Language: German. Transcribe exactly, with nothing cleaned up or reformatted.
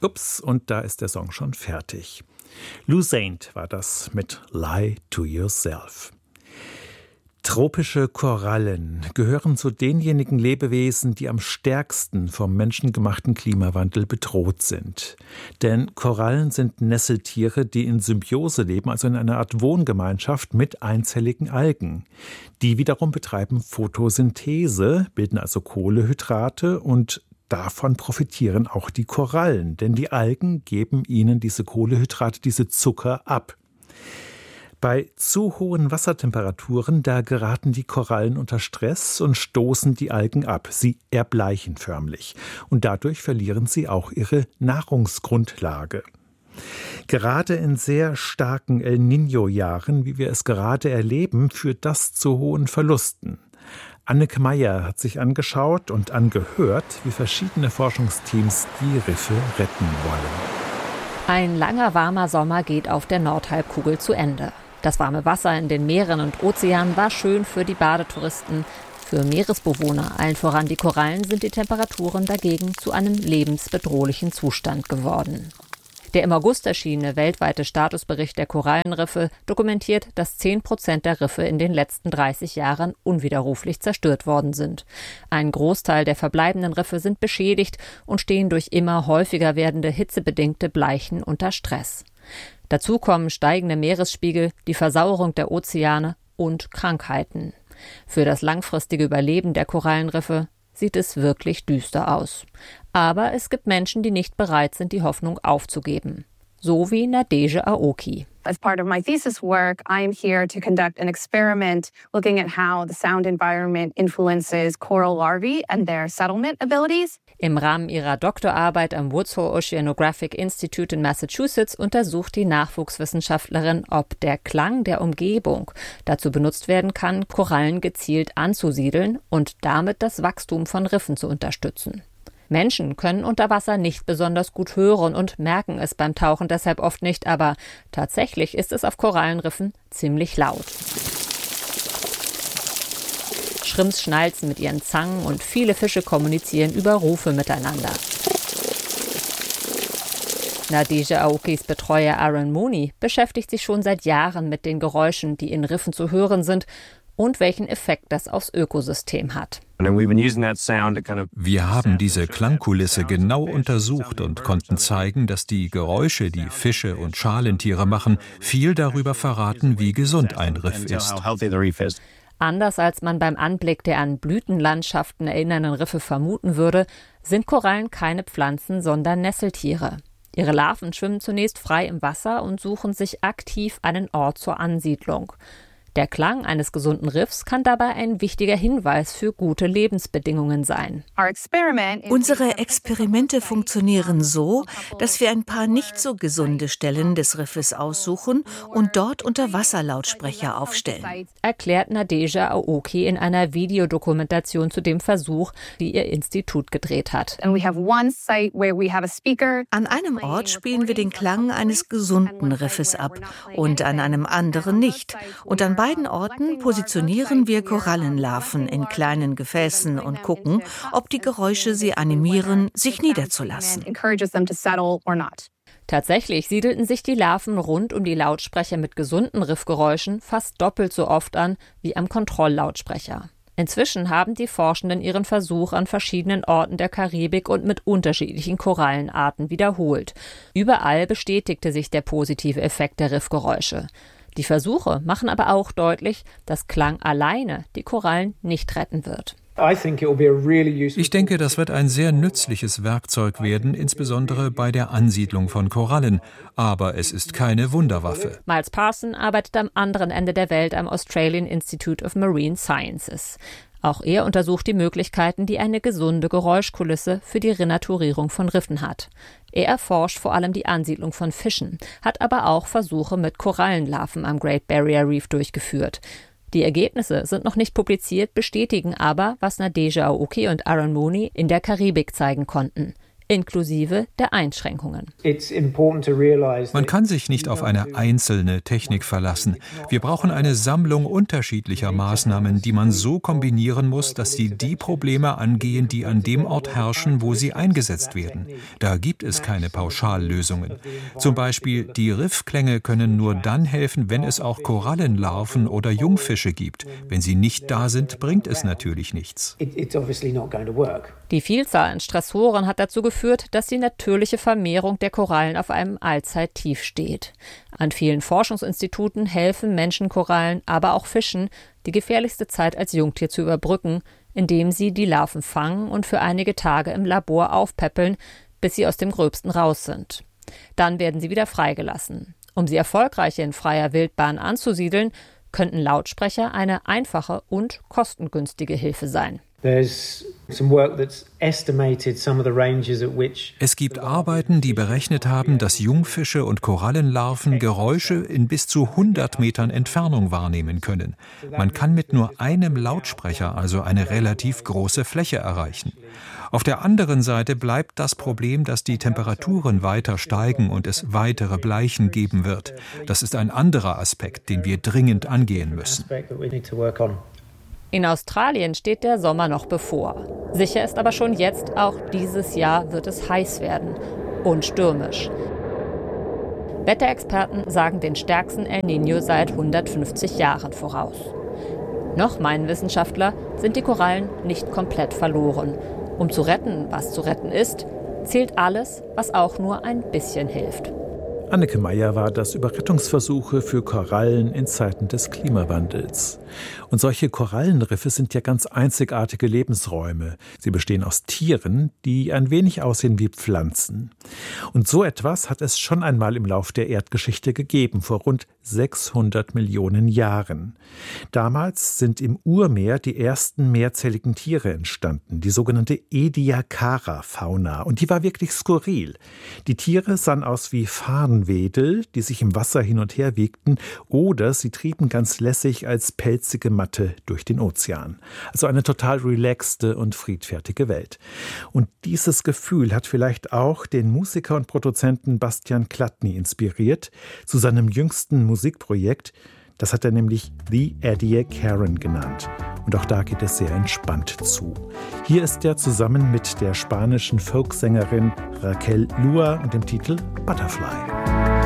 Ups, und da ist der Song schon fertig. Lou Saint war das mit Lie to Yourself. Tropische Korallen gehören zu denjenigen Lebewesen, die am stärksten vom menschengemachten Klimawandel bedroht sind. Denn Korallen sind Nesseltiere, die in Symbiose leben, also in einer Art Wohngemeinschaft mit einzelligen Algen. Die wiederum betreiben Photosynthese, bilden also Kohlenhydrate, und davon profitieren auch die Korallen, denn die Algen geben ihnen diese Kohlenhydrate, diese Zucker ab. Bei zu hohen Wassertemperaturen, da geraten die Korallen unter Stress und stoßen die Algen ab. Sie erbleichen förmlich und dadurch verlieren sie auch ihre Nahrungsgrundlage. Gerade in sehr starken El Niño-Jahren, wie wir es gerade erleben, führt das zu hohen Verlusten. Anneke Meyer hat sich angeschaut und angehört, wie verschiedene Forschungsteams die Riffe retten wollen. Ein langer, warmer Sommer geht auf der Nordhalbkugel zu Ende. Das warme Wasser in den Meeren und Ozeanen war schön für die Badetouristen. Für Meeresbewohner, allen voran die Korallen, sind die Temperaturen dagegen zu einem lebensbedrohlichen Zustand geworden. Der im August erschienene weltweite Statusbericht der Korallenriffe dokumentiert, dass zehn Prozent der Riffe in den letzten dreißig Jahren unwiderruflich zerstört worden sind. Ein Großteil der verbleibenden Riffe sind beschädigt und stehen durch immer häufiger werdende hitzebedingte Bleichen unter Stress. Dazu kommen steigende Meeresspiegel, die Versauerung der Ozeane und Krankheiten. Für das langfristige Überleben der Korallenriffe sieht es wirklich düster aus. Aber es gibt Menschen, die nicht bereit sind, die Hoffnung aufzugeben. So wie Nadege Aoki. As part of my thesis work, I'm here to conduct an experiment looking at how the sound environment influences coral larvae and their settlement abilities. Im Rahmen ihrer Doktorarbeit am Woods Hole Oceanographic Institute in Massachusetts untersucht die Nachwuchswissenschaftlerin, ob der Klang der Umgebung dazu benutzt werden kann, Korallen gezielt anzusiedeln und damit das Wachstum von Riffen zu unterstützen. Menschen können unter Wasser nicht besonders gut hören und merken es beim Tauchen deshalb oft nicht, aber tatsächlich ist es auf Korallenriffen ziemlich laut. Shrimps schnalzen mit ihren Zangen und viele Fische kommunizieren über Rufe miteinander. Nadege Aokis Betreuer Aaron Mooney beschäftigt sich schon seit Jahren mit den Geräuschen, die in Riffen zu hören sind, und welchen Effekt das aufs Ökosystem hat. Wir haben diese Klangkulisse genau untersucht und konnten zeigen, dass die Geräusche, die Fische und Schalentiere machen, viel darüber verraten, wie gesund ein Riff ist. Anders als man beim Anblick der an Blütenlandschaften erinnernden Riffe vermuten würde, sind Korallen keine Pflanzen, sondern Nesseltiere. Ihre Larven schwimmen zunächst frei im Wasser und suchen sich aktiv einen Ort zur Ansiedlung. Der Klang eines gesunden Riffs kann dabei ein wichtiger Hinweis für gute Lebensbedingungen sein. Unsere Experimente funktionieren so, dass wir ein paar nicht so gesunde Stellen des Riffes aussuchen und dort Unterwasserlautsprecher aufstellen, erklärt Nadege Aoki in einer Videodokumentation zu dem Versuch, die ihr Institut gedreht hat. An einem Ort spielen wir den Klang eines gesunden Riffes ab und an einem anderen nicht. Und an beiden Orten positionieren wir Korallenlarven in kleinen Gefäßen und gucken, ob die Geräusche sie animieren, sich niederzulassen. Tatsächlich siedelten sich die Larven rund um die Lautsprecher mit gesunden Riffgeräuschen fast doppelt so oft an wie am Kontrolllautsprecher. Inzwischen haben die Forschenden ihren Versuch an verschiedenen Orten der Karibik und mit unterschiedlichen Korallenarten wiederholt. Überall bestätigte sich der positive Effekt der Riffgeräusche. Die Versuche machen aber auch deutlich, dass Klang alleine die Korallen nicht retten wird. Ich denke, das wird ein sehr nützliches Werkzeug werden, insbesondere bei der Ansiedlung von Korallen. Aber es ist keine Wunderwaffe. Miles Parson arbeitet am anderen Ende der Welt am Australian Institute of Marine Sciences. Auch er untersucht die Möglichkeiten, die eine gesunde Geräuschkulisse für die Renaturierung von Riffen hat. Er erforscht vor allem die Ansiedlung von Fischen, hat aber auch Versuche mit Korallenlarven am Great Barrier Reef durchgeführt. Die Ergebnisse sind noch nicht publiziert, bestätigen aber, was Nadege Aoki und Aaron Mooney in der Karibik zeigen konnten. inklusive der Einschränkungen. Man kann sich nicht auf eine einzelne Technik verlassen. Wir brauchen eine Sammlung unterschiedlicher Maßnahmen, die man so kombinieren muss, dass sie die Probleme angehen, die an dem Ort herrschen, wo sie eingesetzt werden. Da gibt es keine Pauschallösungen. Zum Beispiel die Riffklänge können nur dann helfen, wenn es auch Korallenlarven oder Jungfische gibt. Wenn sie nicht da sind, bringt es natürlich nichts. Die Vielzahl an Stressoren hat dazu geführt, dass die natürliche Vermehrung der Korallen auf einem Allzeittief steht. An vielen Forschungsinstituten helfen Menschenkorallen, aber auch Fischen, die gefährlichste Zeit als Jungtier zu überbrücken, indem sie die Larven fangen und für einige Tage im Labor aufpäppeln, bis sie aus dem Gröbsten raus sind. Dann werden sie wieder freigelassen. Um sie erfolgreich in freier Wildbahn anzusiedeln, könnten Lautsprecher eine einfache und kostengünstige Hilfe sein. Es gibt Arbeiten, die berechnet haben, dass Jungfische und Korallenlarven Geräusche in bis zu hundert Metern Entfernung wahrnehmen können. Man kann mit nur einem Lautsprecher also eine relativ große Fläche erreichen. Auf der anderen Seite bleibt das Problem, dass die Temperaturen weiter steigen und es weitere Bleichen geben wird. Das ist ein anderer Aspekt, den wir dringend angehen müssen. In Australien steht der Sommer noch bevor. Sicher ist aber schon jetzt, auch dieses Jahr wird es heiß werden und stürmisch. Wetterexperten sagen den stärksten El Niño seit hundertfünfzig Jahren voraus. Noch meinen Wissenschaftler, sind die Korallen nicht komplett verloren. Um zu retten, was zu retten ist, zählt alles, was auch nur ein bisschen hilft. Anneke Meyer war das über Rettungsversuche für Korallen in Zeiten des Klimawandels. Und solche Korallenriffe sind ja ganz einzigartige Lebensräume. Sie bestehen aus Tieren, die ein wenig aussehen wie Pflanzen. Und so etwas hat es schon einmal im Lauf der Erdgeschichte gegeben, vor rund sechshundert Millionen Jahren. Damals sind im Urmeer die ersten mehrzelligen Tiere entstanden, die sogenannte Ediacara-Fauna. Und die war wirklich skurril. Die Tiere sahen aus wie Farnwedel, die sich im Wasser hin und her wiegten, oder sie trieben ganz lässig als pelzige Matte durch den Ozean. Also eine total relaxte und friedfertige Welt. Und dieses Gefühl hat vielleicht auch den Musiker und Produzenten Bastian Chladni inspiriert zu seinem jüngsten Musikprojekt. Das hat er nämlich The Ediacaran genannt. Und auch da geht es sehr entspannt zu. Hier ist er zusammen mit der spanischen Folksängerin Raquel Lua und dem Titel Butterfly.